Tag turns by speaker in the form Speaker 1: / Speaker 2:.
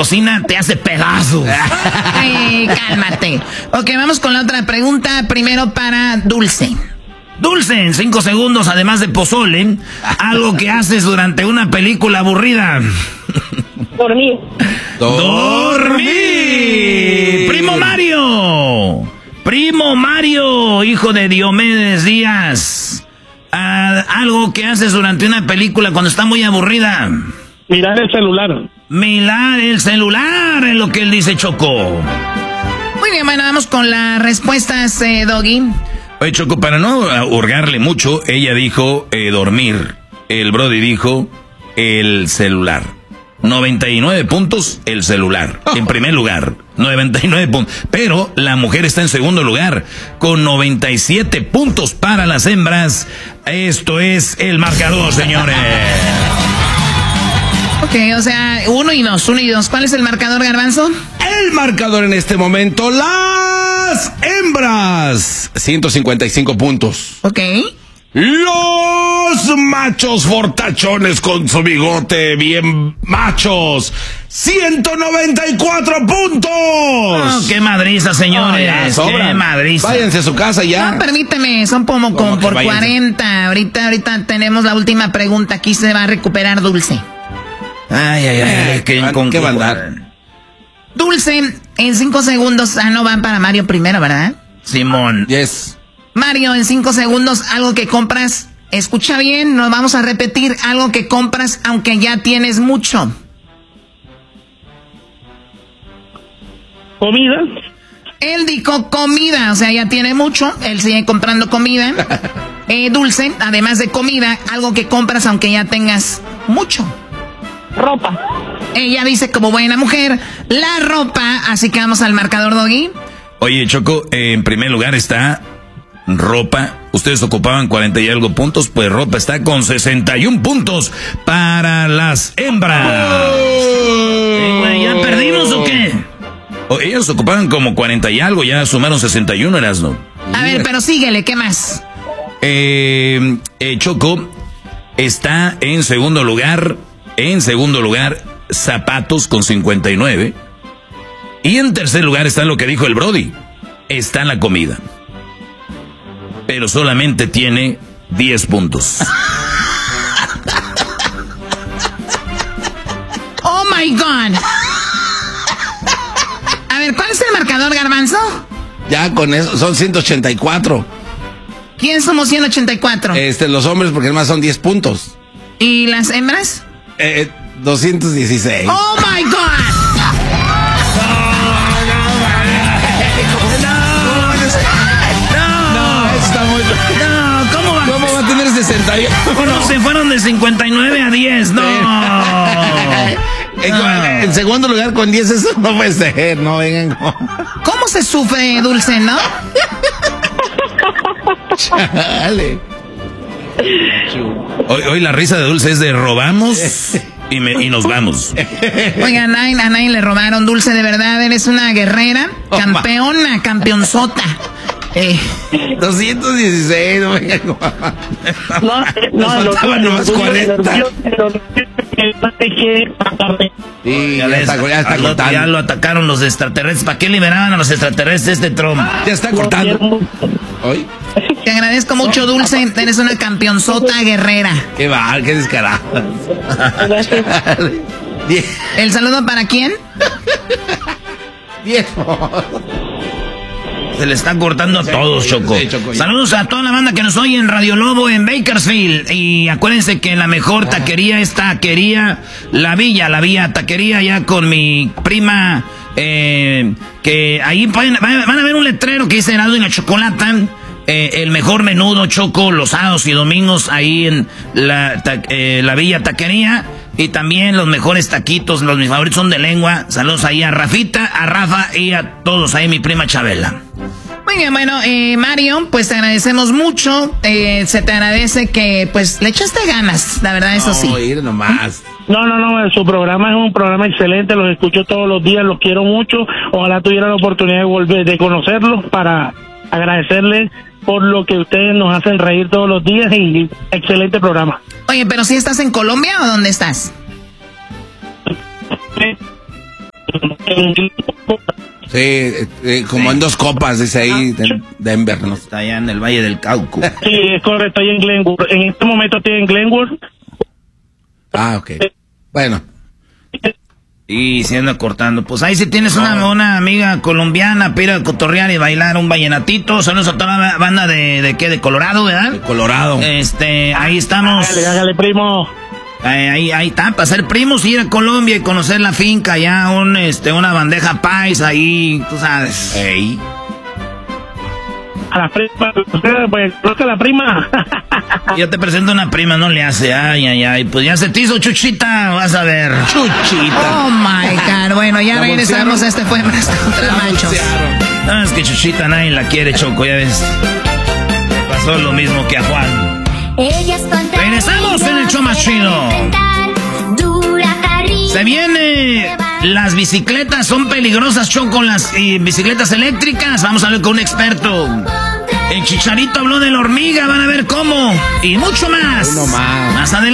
Speaker 1: cocina te hace pedazos.
Speaker 2: Ay, cálmate. Ok, vamos con la otra pregunta. Primero para Dulce.
Speaker 1: Dulce, en 5 segundos, además de pozole, algo que haces durante una película aburrida.
Speaker 3: Dormir.
Speaker 1: ¡Dormir! ¡Primo Mario! Primo Mario, hijo de Diomedes Díaz. Algo que haces durante una película cuando está muy aburrida.
Speaker 3: Mirar el celular.
Speaker 1: Mirar el celular, es lo que él dice, Choco.
Speaker 2: Muy bien, bueno, vamos con las respuestas, Doggy.
Speaker 1: Oye, Choco, para no hurgarle mucho, ella dijo dormir. El Brody dijo el celular. 99 puntos, el celular. En primer lugar, 99 puntos. Pero la mujer está en segundo lugar, con 97 puntos para las hembras. Esto es el marcador, señores.
Speaker 2: Ok, o sea, 1 y 2. ¿Cuál es el marcador, Garbanzo?
Speaker 4: El marcador en este momento, las hembras, 155 puntos.
Speaker 2: Ok.
Speaker 4: Los machos fortachones con su bigote bien machos, 194 puntos.
Speaker 1: Oh, ¡qué madriza, señores! ¡Qué madriza!
Speaker 4: Váyanse a su casa ya.
Speaker 2: No, permíteme, son como por váyanse. 40. Ahorita tenemos la última pregunta. Aquí se va a recuperar Dulce.
Speaker 1: Ay, ¿qué va a andar?
Speaker 2: Dulce, en 5 segundos. No van para Mario primero, ¿verdad?
Speaker 1: Simón.
Speaker 4: Yes.
Speaker 2: Mario, en 5 segundos, algo que compras. Escucha bien, nos vamos a repetir. Algo que compras aunque ya tienes mucho.
Speaker 3: Comida.
Speaker 2: Él dijo comida, o sea, ya tiene mucho. Él sigue comprando comida. Dulce, además de comida, algo que compras aunque ya tengas mucho.
Speaker 3: Ropa.
Speaker 2: Ella dice como buena mujer, la ropa. Así que vamos al marcador, Doggy.
Speaker 1: Oye, Choco, en primer lugar está ropa. Ustedes ocupaban 40 y algo puntos, pues ropa está con 61 puntos para las hembras. ¿Ya perdimos o qué? Ellos ocupaban como 40 y algo, ya sumaron 61, Erasno.
Speaker 2: A ver, pero síguele, ¿qué más?
Speaker 1: Choco está en segundo lugar. En segundo lugar, zapatos con 59. Y en tercer lugar está lo que dijo el Brody. Está la comida. Pero solamente tiene 10 puntos.
Speaker 2: Oh my God. A ver, ¿cuál es el marcador, Garbanzo?
Speaker 4: Ya con eso, son 184.
Speaker 2: ¿Quién somos 184?
Speaker 4: Los hombres, porque además son 10 puntos.
Speaker 2: ¿Y las hembras?
Speaker 4: 216.
Speaker 2: Oh my God.
Speaker 1: ¿Cómo
Speaker 4: va a tener 61?
Speaker 1: No, se fueron de 59 a 10, no.
Speaker 4: En segundo lugar con 10, eso no puede ser, no vengan.
Speaker 2: ¿Cómo se sufre, Dulce, no?
Speaker 4: Chale.
Speaker 1: Hoy la risa de Dulce es de robamos y nos vamos.
Speaker 2: Oigan, a nadie le robaron, Dulce, de verdad, eres una guerrera, campeona, campeonzota.
Speaker 4: 216, no venga.
Speaker 3: No,
Speaker 4: faltaban nomás 40. Sí, ya está cortando.
Speaker 1: Ya lo atacaron los extraterrestres. ¿Para qué liberaban a los extraterrestres de Trump?
Speaker 4: Ya está cortando. ¿Hoy?
Speaker 2: Te agradezco mucho, Dulce. Eres una campeonzota guerrera.
Speaker 4: Qué va, qué descarado.
Speaker 2: ¿El saludo para quién?
Speaker 4: 10.
Speaker 1: Se le está cortando a todos, Choco.
Speaker 4: Sí, Choco.
Speaker 1: Saludos a toda la banda que nos oye en Radio Lobo en Bakersfield. Y acuérdense que la mejor taquería es Taquería La Villa Taquería, ya con mi prima. Que ahí van a ver un letrero que dice Heraldo y la Chocolata. El mejor menudo, Choco, los sábados y domingos ahí en la Villa Taquería. Y también los mejores taquitos, mis favoritos son de lengua. Saludos ahí a Rafita, a Rafa y a todos ahí, mi prima Chabela.
Speaker 2: Muy bien, bueno, Mario, pues te agradecemos mucho. Se te agradece que, pues, le echaste ganas, la verdad, eso sí.
Speaker 4: Ir nomás.
Speaker 3: No, su programa es un programa excelente, los escucho todos los días, los quiero mucho. Ojalá tuviera la oportunidad de conocerlos para agradecerles por lo que ustedes nos hacen reír todos los días y excelente programa.
Speaker 2: Oye, pero ¿sí estás en Colombia o dónde estás?
Speaker 3: Sí.
Speaker 4: Sí, como en 2 copas, dice ahí, Denver, ¿no?
Speaker 1: Está allá en el Valle del Cauca.
Speaker 3: Sí, es correcto, estoy en Glenwood. En este momento estoy en Glenwood.
Speaker 4: Ah, ok. Bueno.
Speaker 1: Y se anda cortando. Pues ahí si tienes una amiga colombiana para ir a cotorrear y bailar un vallenatito. Saludos a toda la banda de ¿qué? De Colorado, ¿verdad?
Speaker 4: De Colorado.
Speaker 1: Ahí estamos.
Speaker 3: Hágale, primo.
Speaker 1: Ahí está, para ser primos, ir a Colombia y conocer la finca, ya una bandeja paisa ahí, tú sabes.
Speaker 4: Ey.
Speaker 3: A la prima, pues creo que la prima.
Speaker 1: Yo te presento una prima, no le hace, ay, pues ya se te hizo Chuchita, vas a ver.
Speaker 4: Chuchita.
Speaker 2: Oh my God, bueno, ya regresamos, este fue Más contra Machos.
Speaker 1: No, es que Chuchita nadie la quiere, Choco, ya ves. Le pasó lo mismo que a Juan. Regresamos en el show más chido. Se viene. Las bicicletas son peligrosas, Choco, las bicicletas eléctricas. Vamos a ver con un experto. El Chicharito habló de la hormiga, van a ver cómo. Y mucho más.
Speaker 4: Uno más.
Speaker 1: Más adelante.